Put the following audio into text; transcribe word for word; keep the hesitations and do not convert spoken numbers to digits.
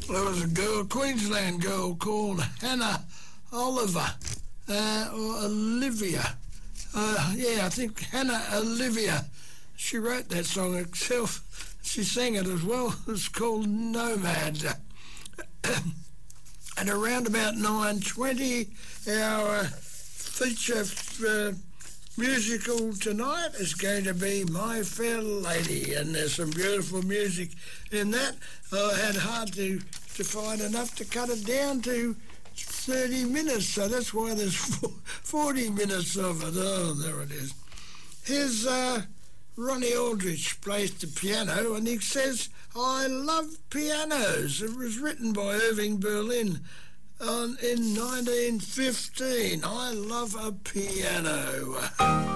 There was a girl, Queensland girl called Hannah Oliver, uh, or Olivia. Uh, yeah, I think Hannah Olivia. She wrote that song herself. She sang it as well. It's called Nomad. And around about nine twenty, our feature uh, musical tonight is going to be My Fair Lady, and there's some beautiful music in that. I had hard to, to find enough to cut it down to thirty minutes, so that's why there's forty minutes of it. Oh, there it is. Here's uh, Ronnie Aldrich plays the piano, and he says, I love pianos. It was written by Irving Berlin um, in nineteen fifteen. I love a piano.